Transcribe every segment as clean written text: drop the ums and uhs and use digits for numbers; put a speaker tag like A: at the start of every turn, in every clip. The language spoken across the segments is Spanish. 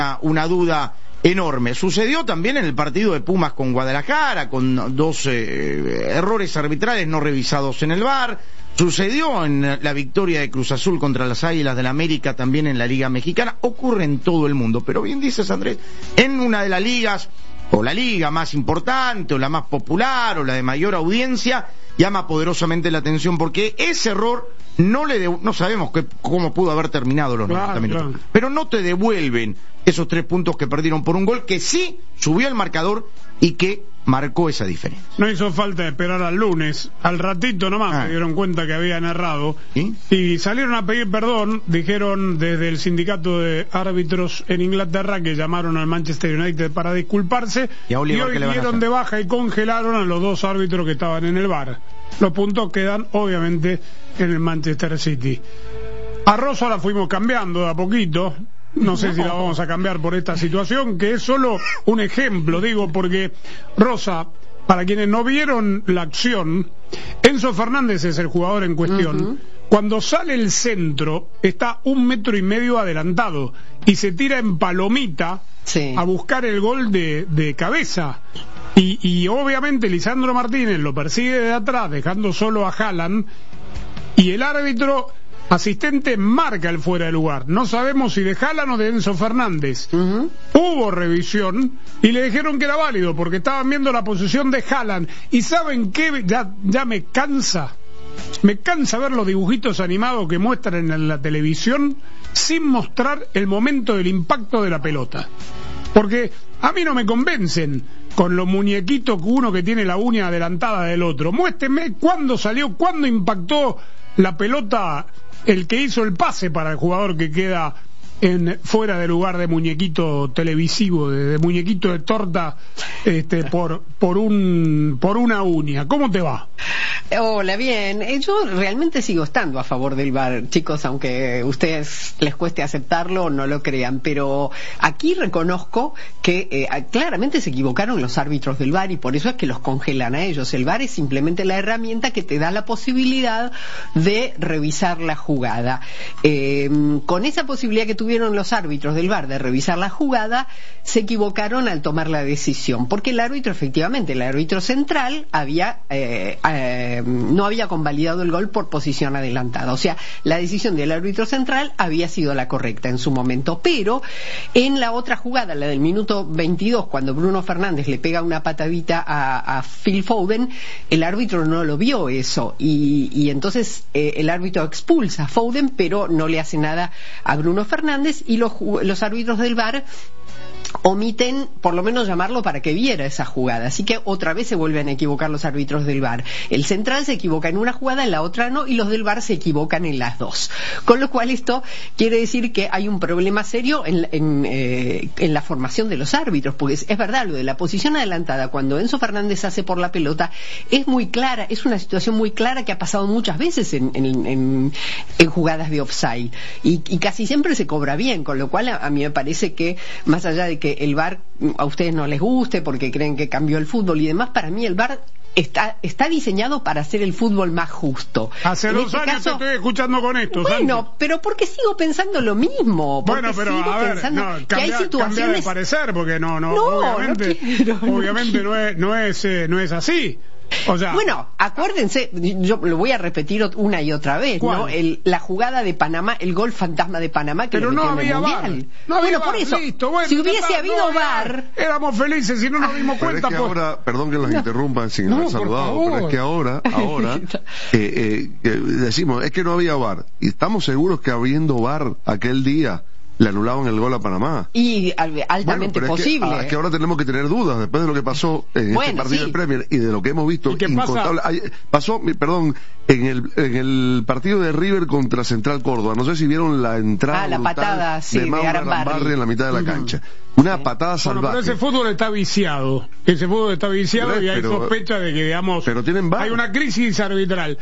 A: una duda enorme. Sucedió también en el partido de Pumas con Guadalajara, con dos errores arbitrales no revisados en el VAR. Sucedió en la victoria de Cruz Azul contra las Águilas del América, también en la Liga Mexicana. Ocurre en todo el mundo, pero bien dices, Andrés, en una de las ligas, o la liga más importante, o la más popular, o la de mayor audiencia, llama poderosamente la atención, porque ese error no sabemos cómo pudo haber terminado los 90 minutos, claro. Pero no te devuelven esos 3 puntos que perdieron por un gol que sí subió el marcador y que marcó esa diferencia.
B: No hizo falta esperar al lunes, al ratito nomás se dieron cuenta que habían errado y salieron a pedir perdón. Dijeron desde el sindicato de árbitros en Inglaterra que llamaron al Manchester United para disculparse y hoy dieron de baja y congelaron a los 2 árbitros que estaban en el VAR. Los puntos quedan obviamente en el Manchester City. A Rosa la fuimos cambiando de a poquito. No sé si la vamos a cambiar por esta situación, que es solo un ejemplo, digo, porque Rosa, para quienes no vieron la acción, Enzo Fernández es el jugador en cuestión. Cuando sale el centro, está 1,5 metros adelantado y se tira en palomita a buscar el gol de cabeza. Y obviamente Lisandro Martínez lo persigue de atrás, dejando solo a Haaland, y el árbitro asistente marca el fuera de lugar. No sabemos si de Haaland o de Enzo Fernández. Hubo revisión y le dijeron que era válido porque estaban viendo la posición de Haaland. Y ¿saben qué? Ya me cansa ver los dibujitos animados que muestran en la televisión sin mostrar el momento del impacto de la pelota. Porque a mí no me convencen con los muñequitos que uno que tiene la uña adelantada del otro. Muéstreme cuándo salió, cuándo impactó la pelota el que hizo el pase para el jugador que queda fuera de lugar de muñequito televisivo, de muñequito de torta, por una uña. ¿Cómo te va?
C: Hola, bien. Yo realmente sigo estando a favor del VAR, chicos, aunque a ustedes les cueste aceptarlo o no lo crean, pero aquí reconozco que claramente se equivocaron los árbitros del VAR y por eso es que los congelan a ellos. El VAR es simplemente la herramienta que te da la posibilidad de revisar la jugada. Con esa posibilidad que tuvieron los árbitros del VAR de revisar la jugada, se equivocaron al tomar la decisión, porque el árbitro central no había convalidado el gol por posición adelantada. O sea, la decisión del árbitro central había sido la correcta en su momento, pero en la otra jugada, la del minuto 22, cuando Bruno Fernández le pega una patadita a Phil Foden, el árbitro no lo vio eso y entonces el árbitro expulsa a Foden, pero no le hace nada a Bruno Fernández y los árbitros del VAR omiten por lo menos llamarlo para que viera esa jugada. Así que otra vez se vuelven a equivocar los árbitros del VAR. El central se equivoca en una jugada, en la otra no, y los del VAR se equivocan en las dos. Con lo cual esto quiere decir que hay un problema serio en la formación de los árbitros, porque es verdad, lo de la posición adelantada cuando Enzo Fernández hace por la pelota es muy clara, es una situación muy clara que ha pasado muchas veces en jugadas de offside y casi siempre se cobra bien, con lo cual a mí me parece que más allá de que el VAR a ustedes no les guste porque creen que cambió el fútbol y demás, para mí el VAR está diseñado para hacer el fútbol más justo.
B: Hace 2 años te estoy escuchando con esto.
C: Bueno,
B: Santi,
C: pero porque sigo pensando lo mismo.
B: Bueno, pero a ver,
C: que hay situaciones...
B: cambia de parecer, porque obviamente no es así. O sea,
C: bueno, acuérdense, yo lo voy a repetir una y otra vez, ¿cuál? ¿No? La jugada de Panamá, el gol fantasma de Panamá que
B: pero
C: lo
B: no había VAR. No había VAR,
C: por eso,
B: listo, bueno,
C: si hubiese habido VAR,
B: éramos felices y no nos dimos cuenta.
D: Pero es que ahora, perdón que los interrumpan sin haber saludado, pero es que ahora decimos, es que no había VAR. Y estamos seguros que habiendo VAR aquel día le anulaban el gol a Panamá.
C: Y altamente posible.
D: Es que ahora tenemos que tener dudas después de lo que pasó en este partido del Premier y de lo que hemos visto incontable. Pasó, perdón, en el partido de River contra Central Córdoba. No sé si vieron la entrada
C: la patada
D: de Arambarri en la mitad de la cancha. Una patada salvaje.
B: Pero ese fútbol está viciado. Y hay sospecha de que, digamos,
D: pero tienen VAR.
B: Hay una crisis arbitral.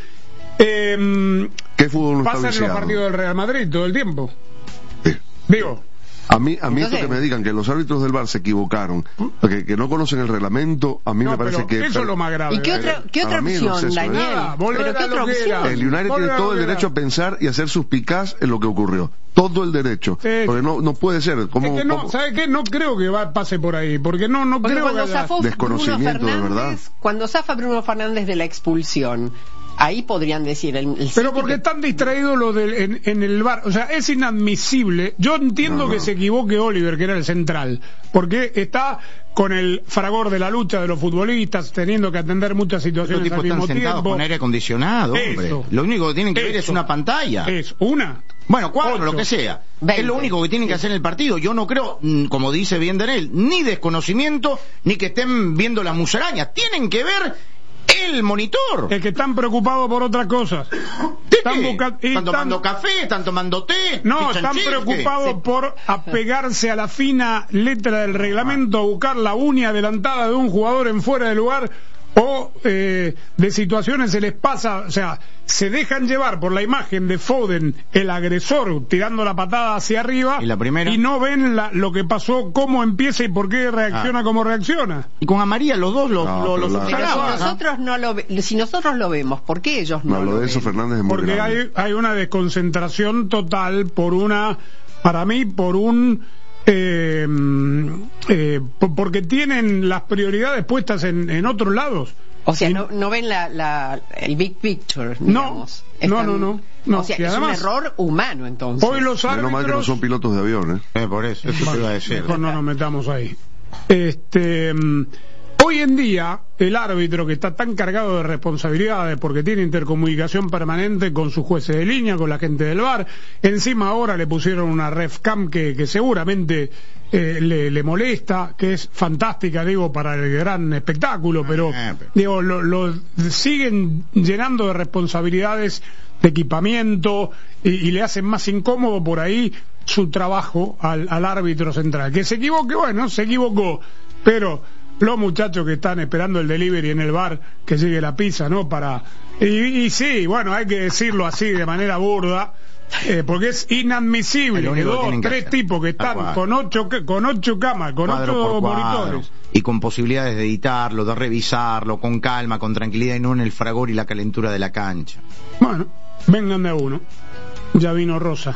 D: ¿Qué fútbol no está viciado?
B: Pasa en los partidos del Real Madrid todo el tiempo. Digo,
D: A mí esto que me digan que los árbitros del VAR se equivocaron, que no conocen el reglamento, a mí me parece que...
B: Eso es lo más grave.
C: ¿Y qué otra opción, Daniel?
B: ¿Pero qué otra opción?
D: El United tiene todo el derecho a pensar y a ser suspicaz en lo que ocurrió. Todo el derecho. Porque no puede ser.
B: ¿Sabe qué? No creo que pase por ahí. Porque no creo que haya
D: desconocimiento, de verdad.
C: Cuando zafa Bruno Fernández de la expulsión, ahí podrían decir
B: pero porque están distraídos los en el VAR, o sea, es inadmisible. Yo entiendo que se equivoque Oliver, que era el central, porque está con el fragor de la lucha de los futbolistas, teniendo que atender muchas situaciones al mismo tiempo.
A: Con aire acondicionado, hombre. Lo único que tienen que ver es una pantalla.
B: Es una.
A: Bueno, 4, lo que sea. 20. Es lo único que tienen que hacer en el partido. Yo no creo, como dice bien Daniel, ni desconocimiento, ni que estén viendo las musarañas. Tienen que ver el monitor.
B: Es que están preocupados por otras cosas.
A: ¿Están tomando café? ¿Están tomando té?
B: No, están preocupados por apegarse a la fina letra del reglamento, a buscar la uña adelantada de un jugador en fuera de lugar, o de situaciones se les pasa, o sea, se dejan llevar por la imagen de Foden, el agresor, tirando la patada hacia arriba, y no ven lo que pasó, cómo empieza y por qué reacciona como reacciona.
A: Y con amarilla los dos los
C: si nosotros lo vemos, ¿por qué ellos no lo
D: de
C: ven?
D: Eso Fernández es muy
B: porque
D: grave.
B: hay una desconcentración total para mí, porque tienen las prioridades puestas en otros lados.
C: O sea, no ven el big picture, digamos.
B: No.
C: O sea, es un error humano, entonces.
B: Hoy los árbitros...
D: Menos mal que no son pilotos de avión,
A: por eso te iba a decir.
B: Mejor no nos metamos ahí. Hoy en día, el árbitro, que está tan cargado de responsabilidades porque tiene intercomunicación permanente con sus jueces de línea, con la gente del VAR, encima ahora le pusieron una RefCam que seguramente le molesta, que es fantástica, para el gran espectáculo, pero lo siguen llenando de responsabilidades, de equipamiento, y le hacen más incómodo por ahí su trabajo al árbitro central. Que se equivoque, se equivocó, pero los muchachos que están esperando el delivery en el bar, que llegue la pizza, y sí, hay que decirlo así de manera burda, porque es inadmisible que 2, 3 tipos que están con 8 camas, con 8 monitores,
A: y con posibilidades de editarlo, de revisarlo con calma, con tranquilidad, y no en el fragor y la calentura de la cancha.
B: Bueno, vengan de a uno. Ya vino Rosa.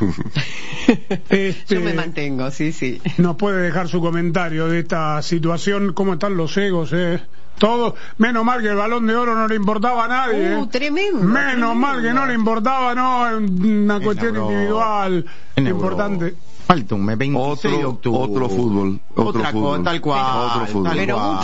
C: Yo me mantengo, sí.
B: Nos puede dejar su comentario de esta situación. ¿Cómo están los egos? Todo, menos mal que el Balón de Oro no le importaba a nadie.
C: Tremendo.
B: Menos mal que no le importaba, una cuestión individual importante.
A: Falta un mes, 26 de octubre.
D: Otro fútbol.
A: Tal cual.
D: Otro fútbol.
C: Pero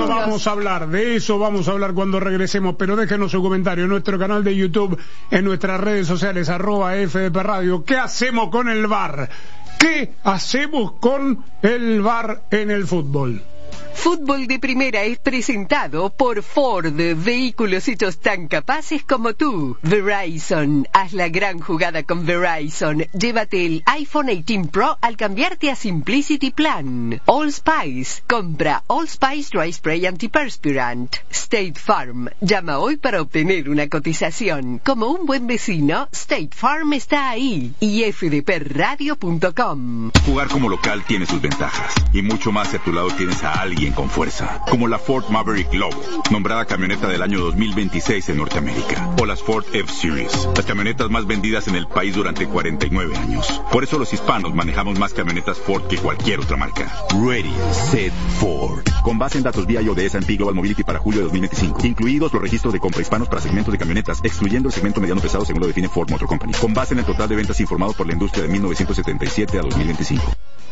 B: de eso vamos a hablar cuando regresemos, pero déjenos su comentario en nuestro canal de YouTube, en nuestras redes sociales, @FDP Radio. ¿Qué hacemos con el VAR? ¿Qué hacemos con el VAR en el fútbol?
E: Fútbol de Primera es presentado por Ford, vehículos hechos tan capaces como tú. Verizon, haz la gran jugada con Verizon. Llévate el iPhone 18 Pro al cambiarte a Simplicity Plan. Allspice, compra Allspice Dry Spray Antiperspirant. State Farm, llama hoy para obtener una cotización. Como un buen vecino, State Farm está ahí. Y fdpradio.com.
F: Jugar como local tiene sus ventajas, y mucho más si a tu lado tienes a alguien con fuerza, como la Ford Maverick Lobo, nombrada camioneta del año 2026 en Norteamérica, o las Ford F-Series, las camionetas más vendidas en el país durante 49 años. Por eso los hispanos manejamos más camionetas Ford que cualquier otra marca. Ready, Set, Ford. Con base en datos BIO de S&P Global Mobility para julio de 2025, incluidos los registros de compra hispanos para segmentos de camionetas, excluyendo el segmento mediano pesado según lo define Ford Motor Company, con base en el total de ventas informado por la industria de 1977 a 2025.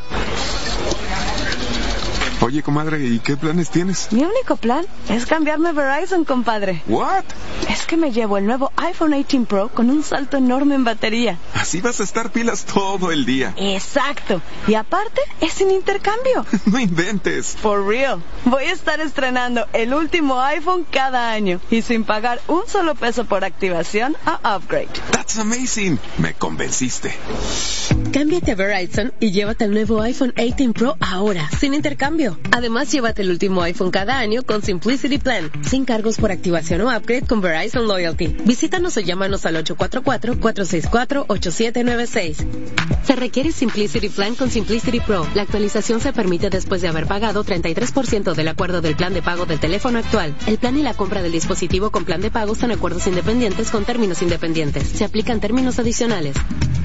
G: Oye, comadre, ¿y qué planes tienes?
H: Mi único plan es cambiarme a Verizon, compadre.
G: ¿What?
H: Es que me llevo el nuevo iPhone 18 Pro con un salto enorme en batería.
G: Así vas a estar pilas todo el día.
H: Exacto. Y aparte, es sin intercambio.
G: No inventes.
H: For real. Voy a estar estrenando el último iPhone cada año y sin pagar un solo peso por activación o upgrade.
G: That's amazing. Me convenciste.
I: Cámbiate a Verizon y llévate el nuevo iPhone 18 Pro ahora, sin intercambio. Además, llévate el último iPhone cada año con Simplicity Plan, sin cargos por activación o upgrade con Verizon. Verizon Loyalty. Visítanos o llámanos al 844-464-8796. Se requiere Simplicity Plan con Simplicity Pro. La actualización se permite después de haber pagado 33% del acuerdo del plan de pago del teléfono actual. El plan y la compra del dispositivo con plan de pago son acuerdos independientes con términos independientes. Se aplican términos adicionales.